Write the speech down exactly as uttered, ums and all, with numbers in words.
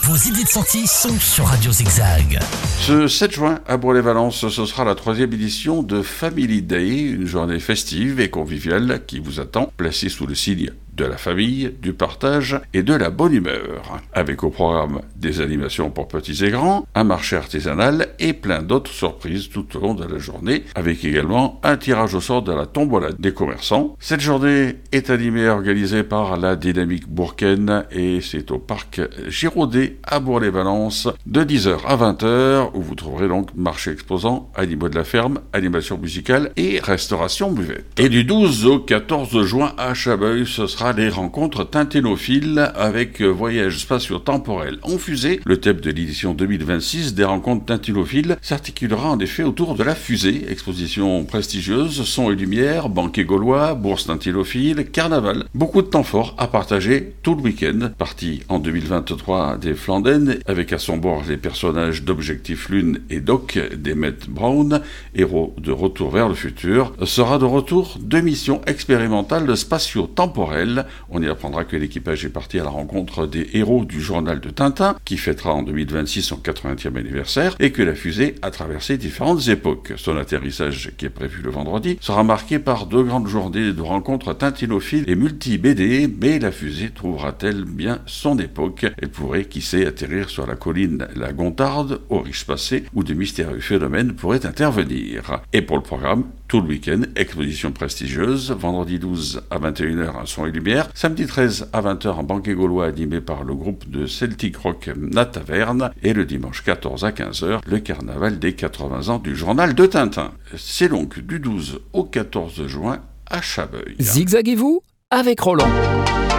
Vos idées de sortie sont sur Radio Zigzag. Ce sept juin, à Bourg-les-Valences, ce sera la troisième édition de Family Day, une journée festive et conviviale qui vous attend, placée sous le signe de la famille, du partage et de la bonne humeur. Avec au programme des animations pour petits et grands, un marché artisanal et plein d'autres surprises tout au long de la journée, avec également un tirage au sort de la tombola des commerçants. Cette journée est animée et organisée par la Dynamique Bourcaine et c'est au parc Giraudet à Bourg-les-Valences de dix heures à vingt heures où vous trouverez donc marché exposant, animaux de la ferme, animation musicale et restauration buvette. Et du douze au quatorze juin à Chabeuil, ce sera les rencontres tinténophiles avec voyages spatio-temporels en fusée. Le thème de l'édition deux mille vingt-six des rencontres tinténophiles s'articulera en effet autour de la fusée. Exposition prestigieuse, son et lumière, banquet gaulois, bourse tinténophile, carnaval. Beaucoup de temps fort à partager tout le week-end. Parti en deux mille vingt-trois des Flandènes avec à son bord les personnages d'Objectif Lune et Doc d'Emmett Brown, héros de Retour vers le futur, sera de retour de missions expérimentales spatio-temporelles. On y apprendra que l'équipage est parti à la rencontre des héros du journal de Tintin, qui fêtera en deux mille vingt-six son quatre-vingtième anniversaire, et que la fusée a traversé différentes époques. Son atterrissage, qui est prévu le vendredi, sera marqué par deux grandes journées de rencontres tintinophiles et multi-B D, mais la fusée trouvera-t-elle bien son époque? Elle pourrait, qui sait, atterrir sur la colline La Gontarde, au riche passé, où de mystérieux phénomènes pourraient intervenir. Et pour le programme, tout le week-end, exposition prestigieuse, vendredi douze à vingt et une heures, un son et lumière, samedi treize à vingt heures, un banquet gaulois animé par le groupe de Celtic Rock La Taverne, et le dimanche quatorze à quinze heures, le carnaval des quatre-vingts ans du journal de Tintin. C'est donc du douze au quatorze juin à Chabeuil. Zigzaguez-vous avec Roland.